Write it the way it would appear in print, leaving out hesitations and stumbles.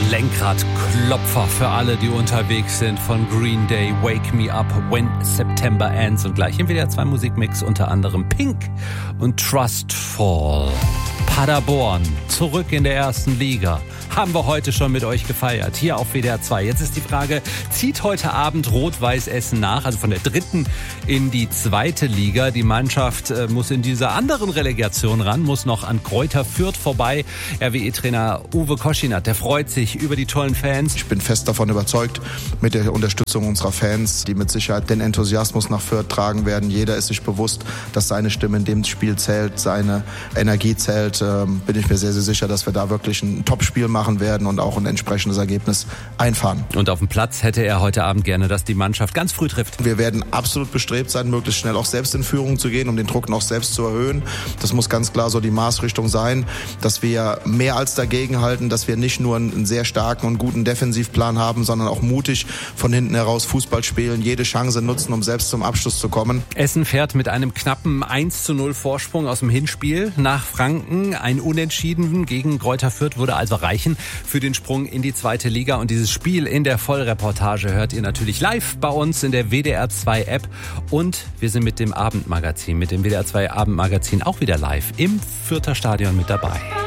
Lenkradklopfer für alle, die unterwegs sind, von Green Day, Wake Me Up When September Ends, und gleich im WDR 2 Musikmix unter anderem Pink und Trustful. Paderborn, zurück in der ersten Liga. Haben wir heute schon mit euch gefeiert, hier auf WDR 2. Jetzt ist die Frage, zieht heute Abend Rot-Weiß Essen nach, also von der dritten in die zweite Liga? Die Mannschaft muss in dieser anderen Relegation ran, muss noch an Greuther Fürth vorbei. RWE-Trainer Uwe Koschinat, der freut sich über die tollen Fans. Ich bin fest davon überzeugt, mit der Unterstützung unserer Fans, die mit Sicherheit den Enthusiasmus nach Fürth tragen werden. Jeder ist sich bewusst, dass seine Stimme in dem Spiel zählt, seine Energie zählt. Bin ich mir sehr, sehr sicher, dass wir da wirklich ein Topspiel machen werden und auch ein entsprechendes Ergebnis einfahren. Und auf dem Platz hätte er heute Abend gerne, dass die Mannschaft ganz früh trifft. Wir werden absolut bestrebt sein, möglichst schnell auch selbst in Führung zu gehen, um den Druck noch selbst zu erhöhen. Das muss ganz klar so die Maßrichtung sein, dass wir mehr als dagegen halten, dass wir nicht nur einen sehr starken und guten Defensivplan haben, sondern auch mutig von hinten heraus Fußball spielen, jede Chance nutzen, um selbst zum Abschluss zu kommen. Essen fährt mit einem knappen 1:0 Vorsprung aus dem Hinspiel nach Franken. Ein Unentschieden gegen Greuther Fürth würde also reichen für den Sprung in die zweite Liga. Und dieses Spiel in der Vollreportage hört ihr natürlich live bei uns in der WDR 2 App. Und wir sind mit dem Abendmagazin, mit dem WDR 2 Abendmagazin auch wieder live im Fürther Stadion mit dabei.